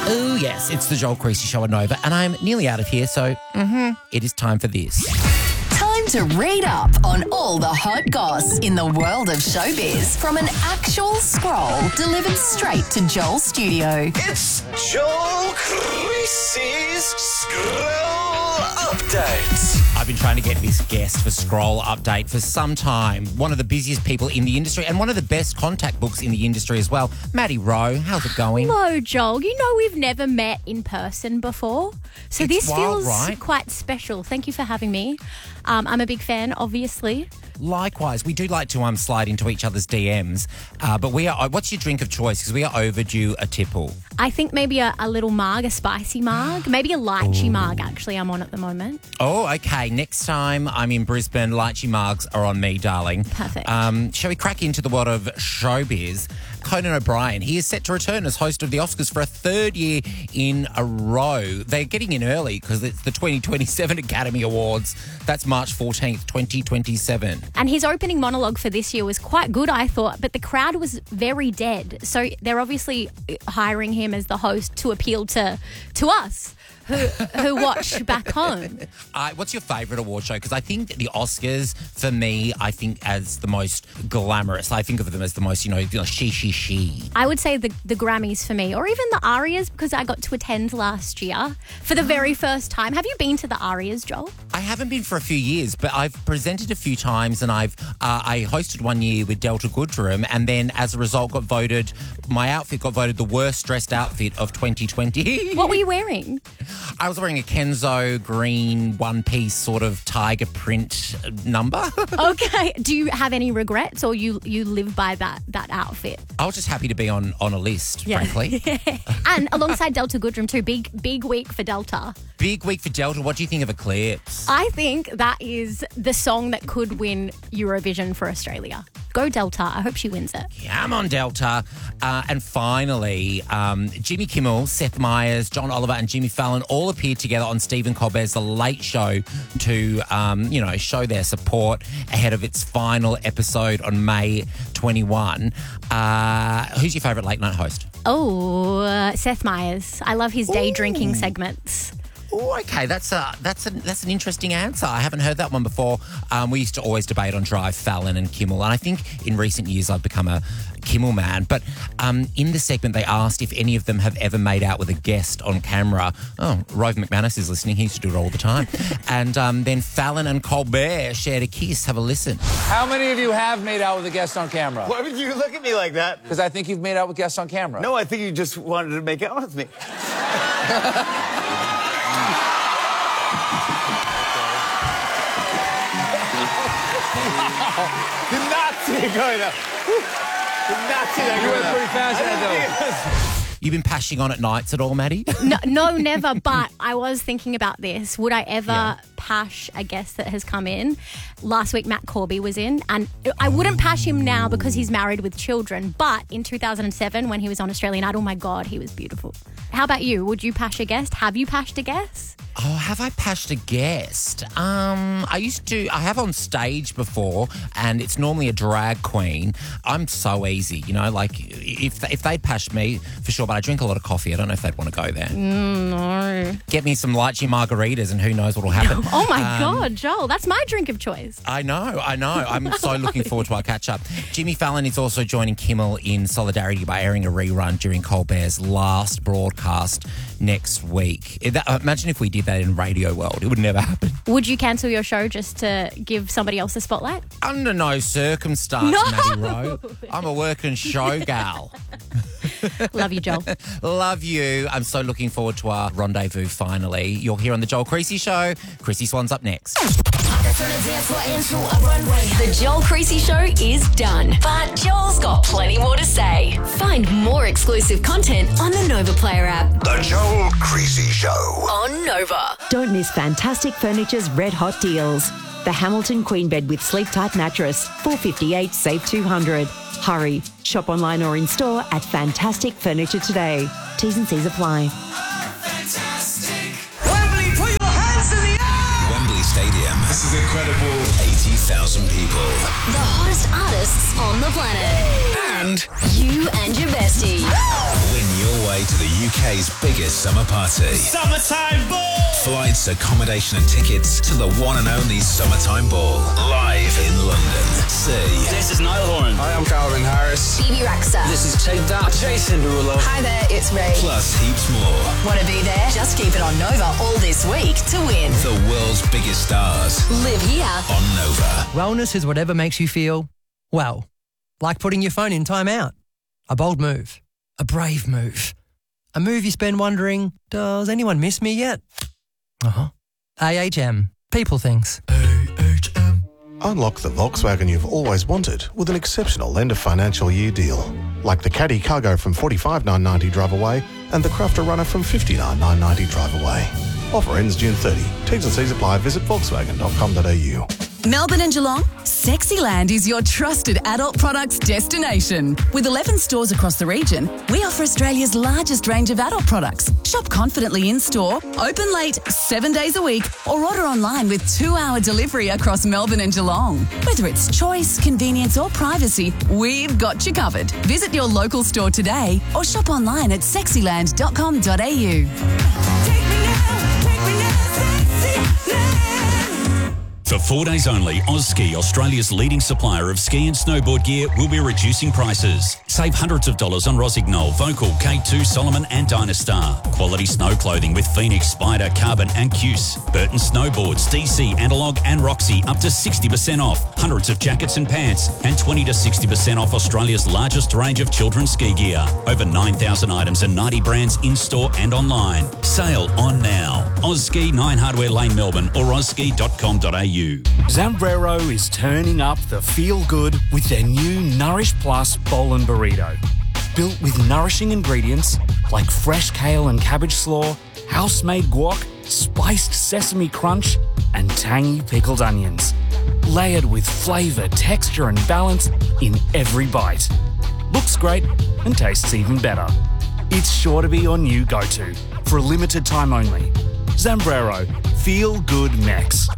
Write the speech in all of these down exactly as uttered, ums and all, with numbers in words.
Oh, yes, it's the Joel Creasy Show on Nova, and I'm nearly out of here, so mm-hmm, it is time for this. Time to read up on all the hot goss in the world of showbiz from an actual scroll delivered straight to Joel's studio. It's Joel Creasy's Scroll Update. I've been trying to get this guest for Scroll Update for some time. One of the busiest people in the industry and one of the best contact books in the industry as well. Maddie Rowe, how's it going? Hello, Joel. You know we've never met in person before, so It's this wild, feels right? quite special. Thank you for having me. Um, I'm a big fan, obviously. Likewise, we do like to um slide into each other's D Ms, uh, but we are. What's your drink of choice? Because we are overdue a tipple. I think maybe a, a little marg, a spicy marg, maybe a lychee marg, actually, I'm on at the moment. Oh, okay. Next time I'm in Brisbane, lychee margs are on me, darling. Perfect. Um, shall we crack into the world of showbiz? Conan O'Brien, he is set to return as host of the Oscars for a third year in a row. They're getting in early because it's the twenty twenty-seven Academy Awards. That's March fourteenth, twenty twenty-seven. And his opening monologue for this year was quite good, I thought, but the crowd was very dead. So they're obviously hiring him as the host to appeal to to us who who watch back home. Uh, what's your favourite award show? Because I think the Oscars, for me, I think as the most glamorous. I think of them as the most, you know, you know she, she, she. I would say the, the Grammys for me, or even the Arias, because I got to attend last year for the very first time. Have you been to the Arias, Joel? I haven't been for a few years, but I've presented a few times, and I've uh, I hosted one year with Delta Goodrem, and then as a result got voted, my outfit got voted the worst dressed outfit of twenty twenty. What were you wearing? I was wearing a Kenzo green one-piece sort of tiger print number. Okay. Do you have any regrets, or you you live by that that outfit? I was just happy to be on, on a list, frankly. And alongside Delta Goodrem too, big big week for Delta. Big week for Delta. What do you think of Eclipse? I think that is the song that could win Eurovision for Australia. Go Delta. I hope she wins it. Come on, Delta. Uh, and finally, um, Jimmy Kimmel, Seth Meyers, John Oliver and Jimmy Fallon all appeared together on Stephen Colbert's The Late Show to, um, you know, show their support ahead of its final episode on May twenty-first. Uh, who's your favourite late night host? Oh, uh, Seth Meyers. I love his day drinking segments. Oh, okay. That's a that's a that's an interesting answer. I haven't heard that one before. Um, we used to always debate on Drive Fallon and Kimmel, and I think in recent years I've become a Kimmel man. But um, in the segment, they asked if any of them have ever made out with a guest on camera. Oh, Rove McManus is listening. He used to do it all the time. And um, then Fallon and Colbert shared a kiss. Have a listen. How many of you have made out with a guest on camera? Why would you look at me like that? Because I think you've made out with guests on camera. No, I think you just wanted to make out with me. Did not see it going up. Did not see that You going went up. pretty fast at though. You've been pashing on at nights at all, Maddie? No, no, never. But I was thinking about this. Would I ever Yeah. pash a guest that has come in? Last week, Matt Corby was in, and I wouldn't pash him now because he's married with children. But in two thousand seven, when he was on Australian Idol, my God, he was beautiful. How about you? Would you pash a guest? Have you pashed a guest? Oh, have I pashed a guest? Um, I used to, I have on stage before, and it's normally a drag queen. I'm so easy, you know, like if if they'd pashed me, for sure, but I drink a lot of coffee. I don't know if they'd want to go there. Mm, no. Get me some lychee margaritas and who knows what will happen. Oh, my Um, God, Joel, that's my drink of choice. I know, I know. I'm so looking forward to our catch-up. Jimmy Fallon is also joining Kimmel in solidarity by airing a rerun during Colbert's last broadcast next week. If that, imagine if we did that in radio world. It would never happen. Would you cancel your show just to give somebody else a spotlight? Under no circumstance, No! Maddie Rowe. I'm a working show gal. Love you, Joel. Love you. I'm so looking forward to our rendezvous finally. You're here on The Joel Creasy Show. Creasy Swan's up next. The Joel Creasy Show is done, but Joel's got plenty more to say. Find more exclusive content on the Nova Player app. The Joel Creasy Show. On Nova. Don't miss Fantastic Furniture's red hot deals. The Hamilton Queen Bed with Sleep Tight Mattress, four fifty-eight, save two hundred. Hurry, shop online or in store at Fantastic Furniture today. T's and C's apply. Wembley, put your hands in the air! Wembley Stadium. This is incredible. eighty eighty thousand people. The hottest artists on the planet. And You and your bestie. win your way to the U K's biggest summer party. Summertime ball! Flights, accommodation and tickets to the one and only Summertime Ball. Live in London. See. This is Niall Horan. Hi, I'm Calvin Harris. Phoebe Raxa. This is Take That. Jason Derulo. Hi there, it's Ray. Plus heaps more. Want to be there? Just keep it on Nova all this week to win. The world's biggest stars Live here. on Nova. Wellness is whatever makes you feel, well, like putting your phone in timeout. A bold move. A brave move. A move you spend wondering, does anyone miss me yet? Uh-huh. A H M. People things. A H M. Unlock the Volkswagen you've always wanted with an exceptional end of financial year deal. Like the Caddy Cargo from forty-five thousand nine hundred ninety drive away and the Crafter Runner from fifty-nine thousand nine hundred ninety drive away. Offer ends June thirtieth. T's and C's apply. Visit volkswagen dot com dot a u. Melbourne and Geelong, Sexyland is your trusted adult products destination. With eleven stores across the region, we offer Australia's largest range of adult products. Shop confidently in-store, open late, seven days a week, or order online with two-hour delivery across Melbourne and Geelong. Whether it's choice, convenience or privacy, we've got you covered. Visit your local store today or shop online at sexyland dot com dot a u. For four days only, Ozski, Australia's leading supplier of ski and snowboard gear, will be reducing prices. Save hundreds of dollars on Rosignol, Vocal, K two, Solomon and Dynastar. Quality snow clothing with Phoenix, Spider, Carbon and Cuse. Burton Snowboards, D C, Analog and Roxy up to sixty percent off. Hundreds of jackets and pants and twenty to sixty percent off Australia's largest range of children's ski gear. Over nine thousand items and ninety brands in-store and online. Sale on now. Ozski, nine Hardware Lane, Melbourne or ozski dot com dot a u. Zambrero is turning up the feel-good with their new Nourish Plus Bowl and Burrito. Built with nourishing ingredients like fresh kale and cabbage slaw, house-made guac, spiced sesame crunch, and tangy pickled onions. Layered with flavour, texture and balance in every bite. Looks great and tastes even better. It's sure to be your new go-to for a limited time only. Zambrero, Feel Good Mex.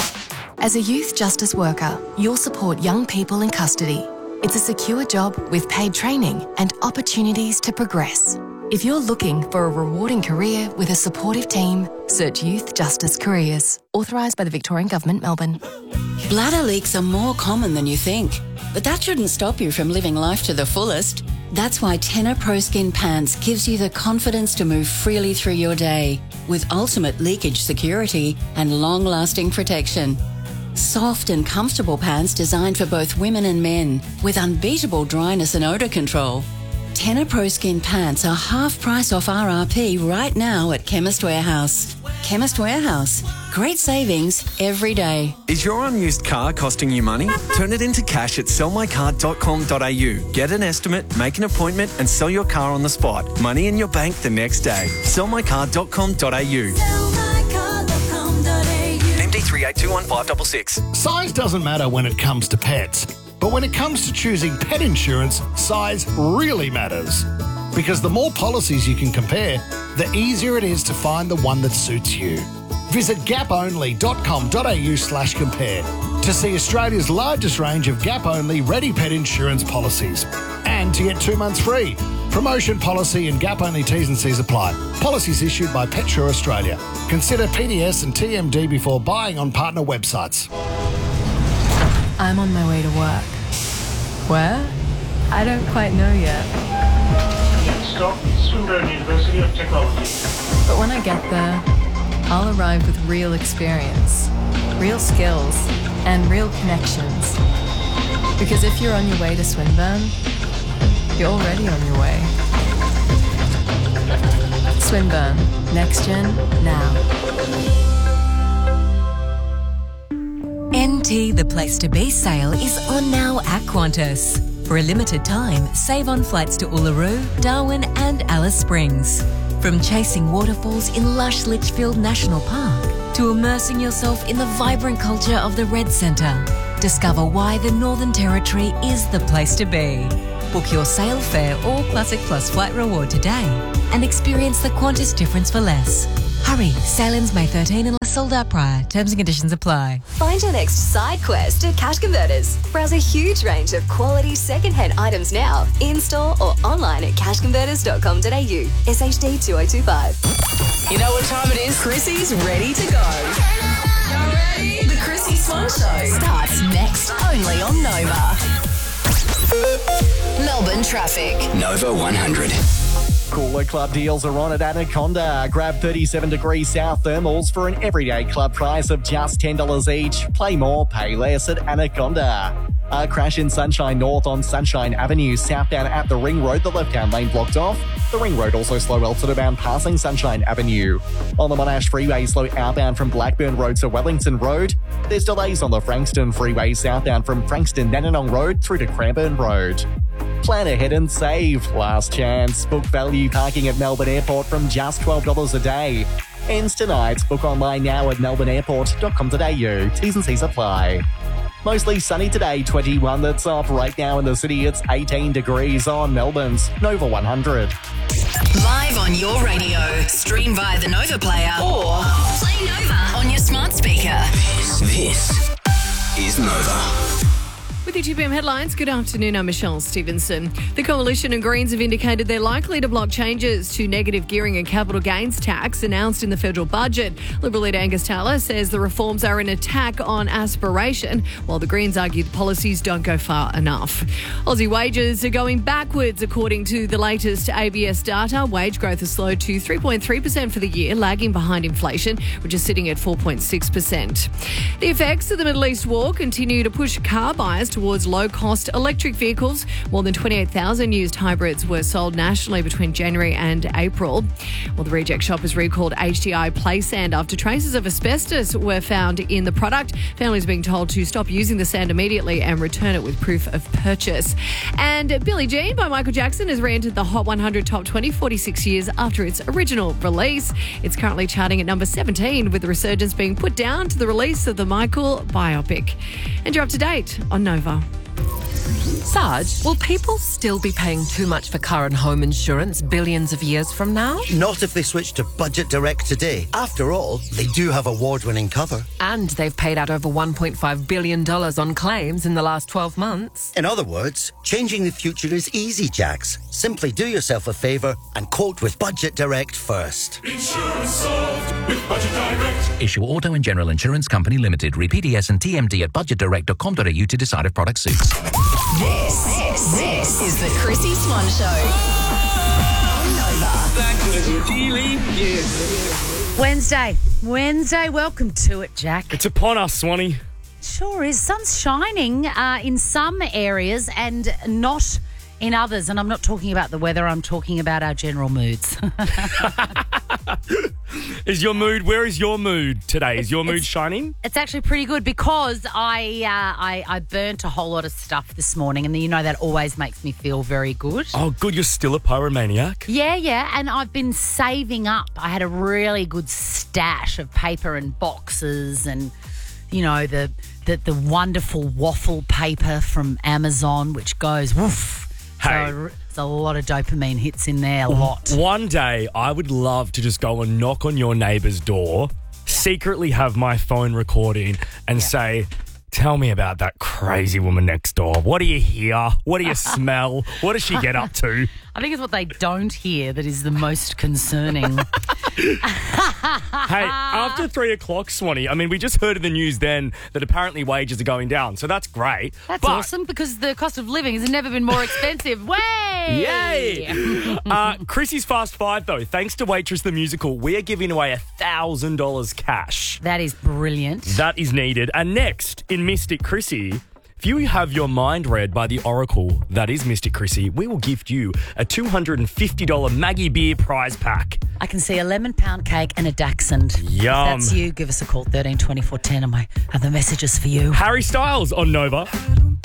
As a youth justice worker, you'll support young people in custody. It's a secure job with paid training and opportunities to progress. If you're looking for a rewarding career with a supportive team, search Youth Justice Careers. Authorised by the Victorian Government, Melbourne. Bladder leaks are more common than you think, but that shouldn't stop you from living life to the fullest. That's why Tenor Pro Skin Pants gives you the confidence to move freely through your day with ultimate leakage security and long-lasting protection. Soft and comfortable pants designed for both women and men with unbeatable dryness and odour control. Tenor Pro Skin Pants are half price off R R P right now at Chemist Warehouse. Chemist Warehouse. Great savings every day. Is your unused car costing you money? Turn it into cash at sell my car dot com dot a u. Get an estimate, make an appointment and sell your car on the spot. Money in your bank the next day. sell my car dot com dot a u. M D three eight two one five six six. Size doesn't matter when it comes to pets, but when it comes to choosing pet insurance, size really matters. Because the more policies you can compare, the easier it is to find the one that suits you. Visit gap only dot com dot a u slash compare to see Australia's largest range of gap-only ready pet insurance policies and to get two months free. Promotion policy and gap-only T's and C's apply. Policies issued by PetSure Australia. Consider P D S and T M D before buying on partner websites. I'm on my way to work. Where? I don't quite know yet. Stop, Swinburne University of Technology. But when I get there, I'll arrive with real experience, real skills, and real connections. Because if you're on your way to Swinburne, you're already on your way. Swinburne. Next Gen, now. N T The Place to Be sale is on now at Qantas. For a limited time, save on flights to Uluru, Darwin and Alice Springs. From chasing waterfalls in lush Litchfield National Park to immersing yourself in the vibrant culture of the Red Centre. Discover why the Northern Territory is the place to be. Book your sail fare or Classic Plus flight reward today and experience the Qantas difference for less. Hurry, sail-ins May thirteenth unless sold out prior. Terms and conditions apply. Find your next side quest at Cash Converters. Browse a huge range of quality second-hand items now, in-store or online at cash converters dot com dot a u. S H D two oh two five. You know what time it is? Chrissy's ready to go. You ready? The Chrissy Swan Show starts next only on Nova. Melbourne traffic. Nova one hundred. Cooler club deals are on at Anaconda. Grab thirty-seven degrees south thermals for an everyday club price of just ten dollars each. Play more, pay less at Anaconda. A crash in Sunshine North on Sunshine Avenue, southbound at the Ring Road. The left-hand lane blocked off. The Ring Road also slow elsewhere bound passing Sunshine Avenue. On the Monash Freeway, slow outbound from Blackburn Road to Wellington Road. There's delays on the Frankston Freeway, southbound from Frankston Dandenong Road through to Cranbourne Road. Plan ahead and save. Last chance. Book value parking at Melbourne Airport from just twelve dollars a day. Ends tonight. Book online now at melbourne airport dot com dot a u. T's and C's apply. Mostly sunny today, twenty-one that's off. Right now in the city, it's eighteen degrees on Melbourne's Nova one hundred. Live on your radio. Stream via the Nova player or play Nova on your smart speaker. This is Nova. With your two p m headlines, good afternoon, I'm Michelle Stevenson. The Coalition and Greens have indicated they're likely to block changes to negative gearing and capital gains tax announced in the federal budget. Liberal leader Angus Taylor says the reforms are an attack on aspiration, while the Greens argue the policies don't go far enough. Aussie wages are going backwards according to the latest A B S data. Wage growth has slowed to three point three percent for the year, lagging behind inflation, which is sitting at four point six percent. The effects of the Middle East war continue to push car buyers towards low-cost electric vehicles. More than twenty-eight thousand used hybrids were sold nationally between January and April. Well, the reject shop has recalled H D I play sand after traces of asbestos were found in the product. Families are being told to stop using the sand immediately and return it with proof of purchase. And Billie Jean by Michael Jackson has re-entered the Hot one hundred Top twenty forty-six years after its original release. It's currently charting at number seventeen, with the resurgence being put down to the release of the Michael biopic. And you're up to date on Nova. Sarge, will people still be paying too much for car and home insurance billions of years from now? Not if they switch to Budget Direct today. After all, they do have award-winning cover. And they've paid out over one point five billion dollars on claims in the last twelve months. In other words, changing the future is easy, Jax. Simply do yourself a favour and quote with Budget Direct first. Insurance solved with Budget Direct. Issue Auto and General Insurance Company Limited. Read P D S and T M D at budget direct dot com dot a u to decide if product suits. This, this, this is the Chrissy Swan Show. Nova. That was really good. Wednesday. Wednesday. Welcome to it, Jack. It's upon us, Swanee. Sure is. Sun's shining uh, in some areas and not in others. And I'm not talking about the weather. I'm talking about our general moods. Is your mood, where is your mood today? Is your mood shining? It's actually pretty good because I, uh, I I burnt a whole lot of stuff this morning, and you know that always makes me feel very good. Oh, good. You're still a pyromaniac. Yeah, yeah. And I've been saving up. I had a really good stash of paper and boxes and, you know, the the, the wonderful waffle paper from Amazon, which goes woof. Hey. So there's a lot of dopamine hits in there, a lot. One day, I would love to just go and knock on your neighbour's door, yeah. secretly have my phone recording and yeah. say, tell me about that crazy woman next door. What do you hear? What do you smell? What does she get up to? I think it's what they don't hear that is the most concerning. Hey, after three o'clock, Swanee, I mean, we just heard in the news then that apparently wages are going down, so that's great. That's but, awesome because the cost of living has never been more expensive. Way! Yay! uh, Chrissy's Fast Five, though, thanks to Waitress the Musical, we are giving away one thousand dollars cash. That is brilliant. That is needed. And next, in Mystic Chrissy, if you have your mind read by the Oracle, that is Mystic Chrissy, we will gift you a two hundred fifty dollars Maggie Beer prize pack. I can see a lemon pound cake and a Dachshund. Yum. If that's you, give us a call, thirteen twenty-four ten, and I have the messages for you. Harry Styles on Nova.